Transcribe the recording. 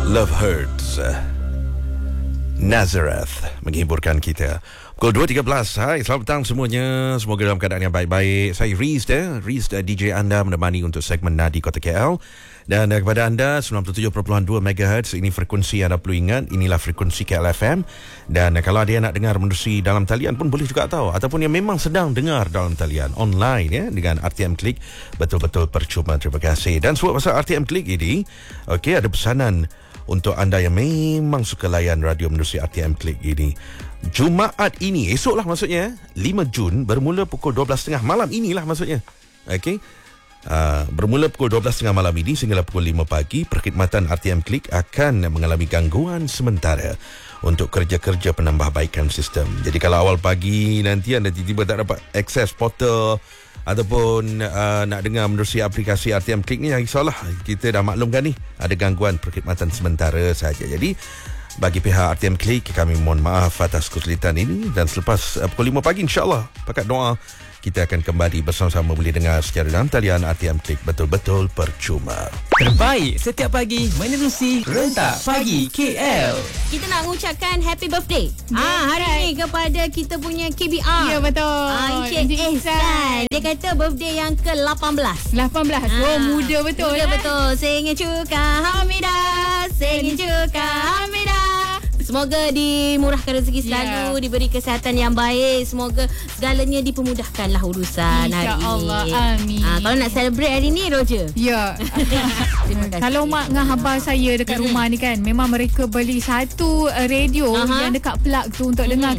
Love Hurts, Nazareth menghiburkan kita. Pukul 2.13. Hai, selamat petang semuanya. Semoga dalam keadaan yang baik-baik. Saya Riz DJ anda menemani untuk segmen Nadi Kota KL. Dan kepada anda 97.2 MHz, ini frekuensi anda perlu ingat, inilah frekuensi KL FM. Dan kalau ada yang nak dengar menerusi dalam talian pun boleh juga tahu, ataupun yang memang sedang dengar dalam talian online ya, dengan RTM Klik, betul-betul percuma. Terima kasih. Dan sebab pasal RTM Klik ini, okey, ada pesanan untuk anda yang memang suka layan radio menerusi RTM Klik ini. Jumaat ini, esoklah maksudnya, 5 Jun, bermula pukul 12.30 malam inilah maksudnya. Okey. Bermula pukul 12.30 malam ini sehingga pukul 5 pagi, perkhidmatan RTM Klik akan mengalami gangguan sementara untuk kerja-kerja penambahbaikan sistem. Jadi kalau awal pagi nanti anda tiba-tiba tak dapat akses portal ataupun nak dengar menerusi aplikasi RTM Klik ni, jangan risaulah, kita dah maklumkan ni ada gangguan perkhidmatan sementara saja. Jadi bagi pihak RTM Klik, kami mohon maaf atas kesulitan ini, dan selepas pukul 5 pagi insyaAllah, pakat doa, kita akan kembali bersama-sama boleh dengar secara dalam talian RTM Klik, betul-betul percuma. Terbaik setiap pagi menerusi Rentak Pagi KL. Kita nak mengucapkan happy birthday hari ni kepada kita punya KBR. Ya, betul. Encik Ehsan. Dia kata birthday yang ke-18. 18. Oh, muda betul. Muda betul. Singin cuka Hamidah. Singin cuka Hamidah. Semoga dimurahkan rezeki selalu, diberi kesihatan yang baik. Semoga segalanya dipermudahkanlah urusan hari ini. InsyaAllah, amin. Kalau nak celebrate hari ni, Roger. Ya. Kalau mak dengan abang saya dekat rumah ni kan, memang mereka beli satu radio yang dekat plug tu untuk dengar